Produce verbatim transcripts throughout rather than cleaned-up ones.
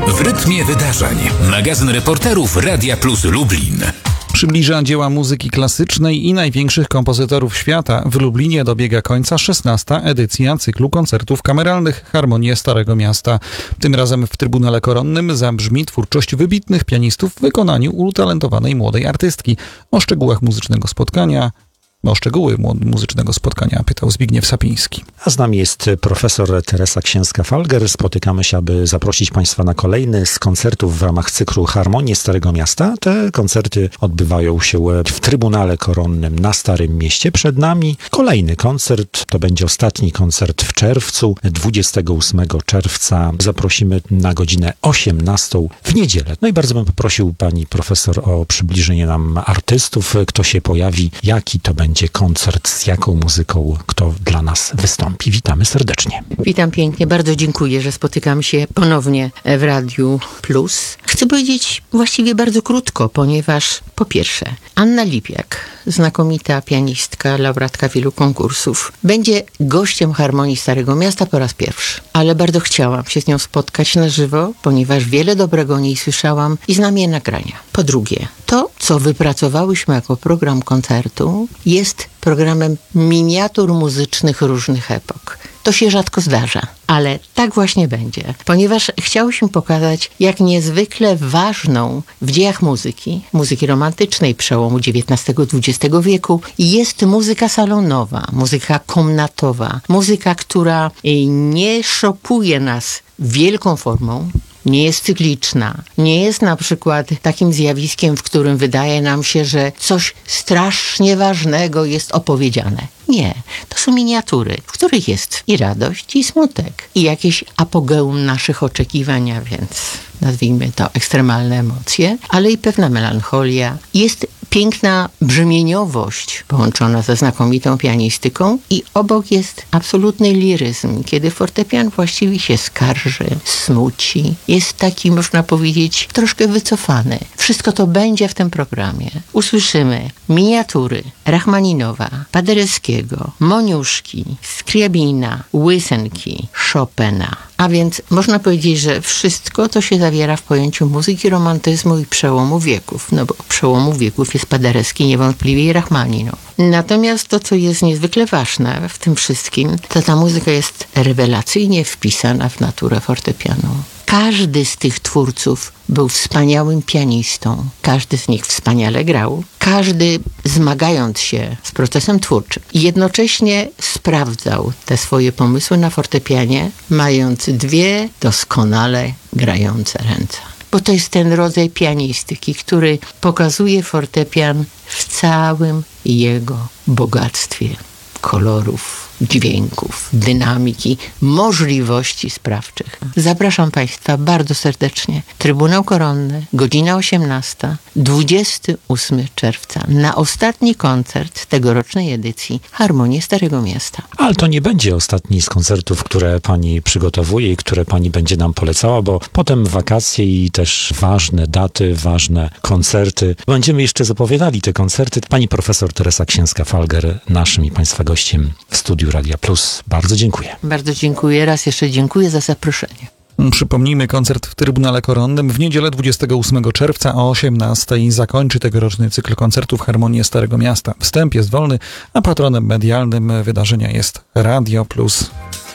W rytmie wydarzeń. Magazyn reporterów Radia Plus Lublin. Przybliża dzieła muzyki klasycznej i największych kompozytorów świata. W Lublinie dobiega końca szesnasta edycja cyklu koncertów kameralnych Harmonie Starego Miasta. Tym razem w Trybunale Koronnym zabrzmi twórczość wybitnych pianistów w wykonaniu utalentowanej młodej artystki. O szczegółach muzycznego spotkania O szczegóły muzycznego spotkania pytał Zbigniew Sapiński. A z nami jest profesor Teresa Księska-Falger. Spotykamy się, aby zaprosić Państwa na kolejny z koncertów w ramach cyklu Harmonie Starego Miasta. Te koncerty odbywają się w Trybunale Koronnym na Starym Mieście. Przed nami kolejny koncert. To będzie ostatni koncert w czerwcu. dwudziestego ósmego czerwca zaprosimy na godzinę osiemnastą w niedzielę. No i bardzo bym poprosił pani profesor o przybliżenie nam artystów, kto się pojawi, jaki to będzie będzie koncert, z jaką muzyką, kto dla nas wystąpi. Witamy serdecznie. Witam pięknie, bardzo dziękuję, że spotykam się ponownie w Radiu Plus. Chcę powiedzieć właściwie bardzo krótko, ponieważ po pierwsze Anna Lipiak, znakomita pianistka, laureatka wielu konkursów, będzie gościem Harmonii Starego Miasta po raz pierwszy. Ale bardzo chciałam się z nią spotkać na żywo, ponieważ wiele dobrego o niej słyszałam i znam jej nagrania. Po drugie, to, co wypracowałyśmy jako program koncertu, jest programem miniatur muzycznych różnych epok. To się rzadko zdarza, ale tak właśnie będzie, ponieważ chciałyśmy pokazać, jak niezwykle ważną w dziejach muzyki, muzyki romantycznej przełomu dziewiętnastego dwudziestego wieku, jest muzyka salonowa, muzyka komnatowa, muzyka, która nie szokuje nas wielką formą, nie jest cykliczna, nie jest na przykład takim zjawiskiem, w którym wydaje nam się, że coś strasznie ważnego jest opowiedziane. Nie, to są miniatury, w których jest i radość, i smutek, i jakieś apogeum naszych oczekiwań, a więc nazwijmy to ekstremalne emocje, ale i pewna melancholia. Jest piękna brzemieniowość połączona ze znakomitą pianistyką i obok jest absolutny liryzm, kiedy fortepian właściwie się skarży, smuci. Jest taki, można powiedzieć, troszkę wycofany. Wszystko to będzie w tym programie. Usłyszymy miniatury Rachmaninowa, Paderewskiego, Moniuszki, Skriabina, Łysenki, Chopina. A więc można powiedzieć, że wszystko to się zawiera w pojęciu muzyki romantyzmu i przełomu wieków. No bo przełomu wieków jest Paderewski, niewątpliwie i Rachmaninow. Natomiast to, co jest niezwykle ważne w tym wszystkim, to ta muzyka jest rewelacyjnie wpisana w naturę fortepianu. Każdy z tych twórców był wspaniałym pianistą. Każdy z nich wspaniale grał. Każdy zmagając się z procesem twórczym i jednocześnie sprawdzał te swoje pomysły na fortepianie, mając dwie doskonale grające ręce. Bo to jest ten rodzaj pianistyki, który pokazuje fortepian w całym jego bogactwie kolorów, dźwięków, dynamiki, możliwości sprawczych. Zapraszam Państwa bardzo serdecznie. Trybunał Koronny, godzina osiemnasta, dwudziestego ósmego czerwca na ostatni koncert tegorocznej edycji Harmonii Starego Miasta. Ale to nie będzie ostatni z koncertów, które pani przygotowuje i które pani będzie nam polecała, bo potem wakacje i też ważne daty, ważne koncerty. Będziemy jeszcze zapowiadali te koncerty. Pani profesor Teresa Księska-Falger, naszym i Państwa gościem w studiu Radia Plus. Bardzo dziękuję. Bardzo dziękuję. Raz jeszcze dziękuję za zaproszenie. Przypomnijmy, koncert w Trybunale Koronnym w niedzielę dwudziestego ósmego czerwca o osiemnastej zakończy tegoroczny cykl koncertów Harmonii Starego Miasta. Wstęp jest wolny, a patronem medialnym wydarzenia jest Radio Plus.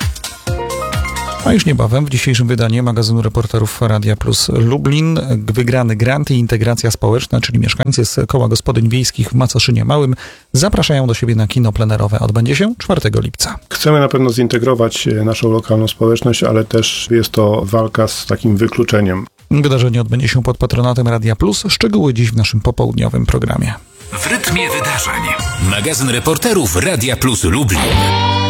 A już niebawem w dzisiejszym wydaniu magazynu reporterów Radia Plus Lublin wygrany grant i integracja społeczna, czyli mieszkańcy z Koła Gospodyń Wiejskich w Macoszynie Małym zapraszają do siebie na kino plenerowe. Odbędzie się czwartego lipca. Chcemy na pewno zintegrować naszą lokalną społeczność, ale też jest to walka z takim wykluczeniem. Wydarzenie odbędzie się pod patronatem Radia Plus. Szczegóły dziś w naszym popołudniowym programie. W rytmie wydarzeń. Magazyn reporterów Radia Plus Lublin.